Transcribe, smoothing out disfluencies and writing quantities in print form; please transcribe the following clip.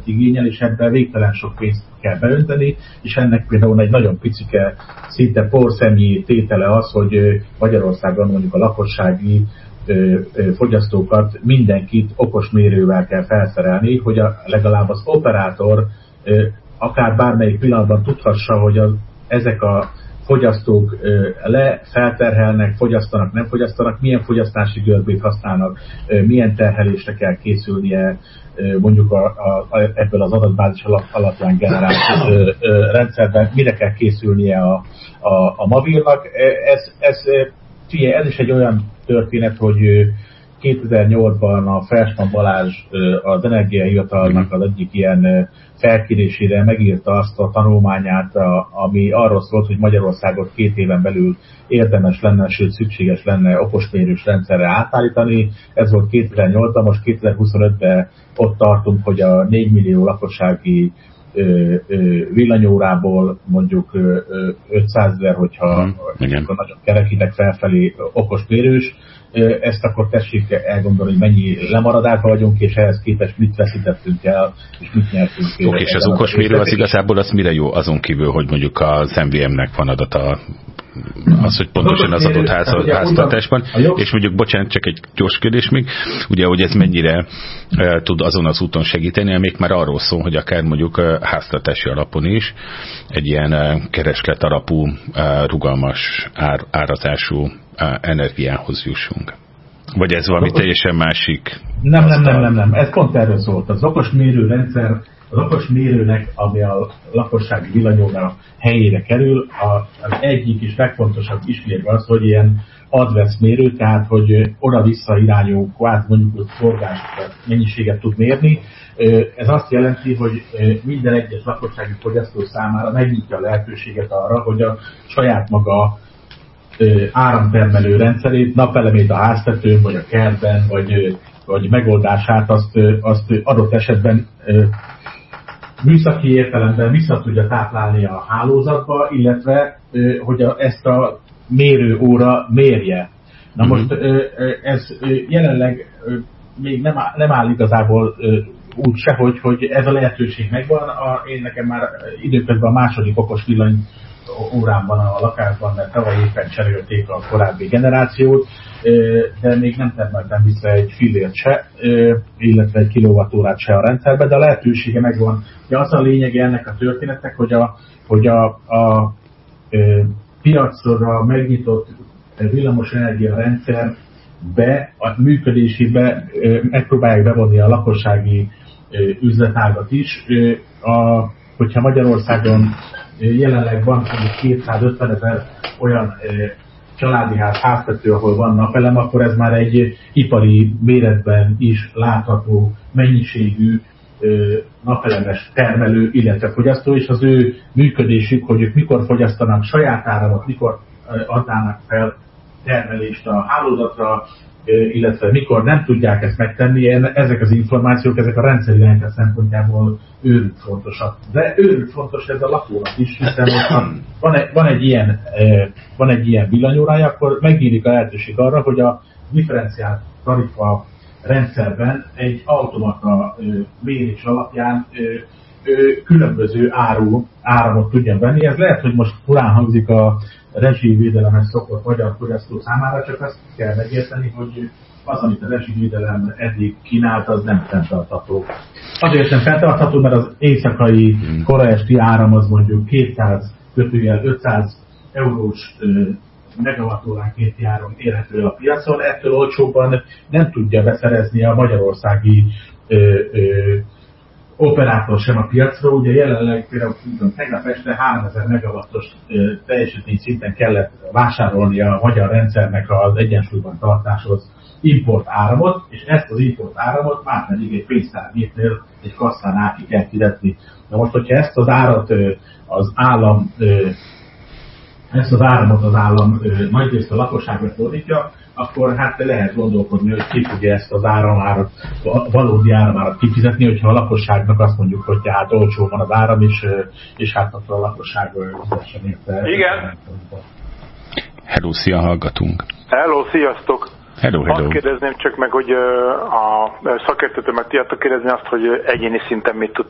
energiát igényel, és ebben végtelen sok pénzt kell beönteni, és ennek például egy nagyon picike, szinte porszemnyi tétele az, hogy Magyarországon mondjuk a lakossági fogyasztókat, mindenkit okos mérővel kell felszerelni, hogy legalább az operátor akár bármelyik pillanatban tudhassa, hogy ezek a fogyasztók felterhelnek, fogyasztanak, nem fogyasztanak, milyen fogyasztási görbét használnak, milyen terhelésre kell készülnie, mondjuk ebből az adatbázis alapján generált rendszerben, mire kell készülnie a mobilnak. Ez is egy olyan történet, hogy 2008-ban a Felsman Balázs az Energiahivatalnak az egyik ilyen felkérésére megírta azt a tanulmányát, ami arról szólt, hogy Magyarországot 2 éven belül érdemes lenne, sőt szükséges lenne okosmérős rendszerre átállítani. Ez volt 2008-ban, most 2025-ben ott tartunk, hogy a 4 millió lakossági villanyórából mondjuk 500 000, hogyha nagyon kerekítek felfelé okosmérős, ezt akkor tessék elgondolni, hogy mennyi lemaradásban vagyunk, és ehhez képest mit veszítettünk el, és mit nyertünk. Oké, és az okosmérő az igazából az mire jó? Azon kívül, hogy mondjuk az MVM-nek van adata, az, hogy pontosan az adott háztartásban, és mondjuk, bocsánat, csak egy gyors kérdés még, ugye, hogy ez mennyire tud azon az úton segíteni, amik már arról szól, hogy akár mondjuk háztartási alapon is egy ilyen kereslet alapú, rugalmas árazású energiához jussunk. Vagy ez valami teljesen másik? Nem. Ez pont erről szólt. Az okos mérőrendszer, az okos mérőnek, ami a lakossági villanyóra helyére kerül, az egyik és legfontosabb ismérve az, hogy ilyen advesz mérő, tehát hogy oda-vissza irányú, mondjuk forgás mennyiséget tud mérni. Ez azt jelenti, hogy minden egyes lakossági fogyasztó számára megnyitja a lehetőséget arra, hogy a saját maga áramtermelő rendszerét, napelemét a háztetőn, vagy a kertben, vagy megoldását azt adott esetben műszaki értelemben vissza tudja táplálni a hálózatba, illetve hogy ezt a mérőóra mérje. Na most ez jelenleg még nem áll igazából úgy sehogy, hogy ez a lehetőség megvan. Én nekem már időközben a második okos villany órámban a lakásban, mert tavaly éppen cserélték a korábbi generációt, de még nem termeltem vissza egy fillért se, illetve egy kilowattórát se a rendszerbe, de a lehetősége megvan. De az a lényege ennek a történetnek, hogy a piacra megnyitott villamosenergia rendszerbe, a működésébe megpróbálják bevonni a lakossági üzletágat is. Hogyha Magyarországon jelenleg van 250 000 olyan családi háztető, ahol van napelem, akkor ez már egy ipari méretben is látható mennyiségű napelemes termelő, illetve fogyasztó, és az ő működésük, hogy ők mikor fogyasztanak saját áramot, mikor adnának fel termelést a hálózatra, illetve mikor nem tudják ezt megtenni, ezek az információk, ezek a rendszeri rendszer szempontjából őrült fontosak. De őrült fontos ez a lakónak is, hiszen van egy ilyen villanyórája, akkor megnyílik a lehetőség arra, hogy a differenciált tarifa rendszerben egy automata mérés alapján különböző áramot tudjon venni. Ez lehet, hogy most furán hangzik a rezsivédelemhez szokott magyar fogyasztó számára, csak azt kell megérteni, hogy az, amit a rezsivédelem eddig kínált, az nem fenntartható. Azért nem fenntartható, mert az éjszakai koraesti áram az mondjuk 200-500 eurós megawattóránkénti áron érhető el a piacon, ettől olcsóbban nem tudja beszerezni a magyarországi operátor sem a piacról. Ugye jelenleg például tegnap este 3000 megawattos teljesítmény szinten kellett vásárolni a magyar rendszernek az egyensúlyban tartáshoz import áramot, és ezt az import áramot már pedig egy pénztárgépnél, egy kasszán át ki kell fizetni. Na most, hogyha ezt az árat az állam nagyrészt a lakosságra fordítja, akkor hát lehet gondolkodni, hogy ki fogja ezt az áramárat, valódi áramárat kifizetni, hogyha a lakosságnak azt mondjuk, hogy hát olcsó van az áram, és hát akkor a lakosság sem érte. Igen. Hello, szia, hallgatunk. Hello, sziasztok. Hello. Azt kérdezném csak meg, hogy a szakértőtől meg tudjátok kérdezni azt, hogy egyéni szinten mit tud